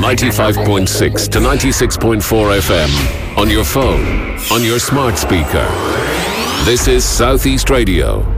95.6 to 96.4 FM. On your phone, on your smart speaker. This is Southeast Radio.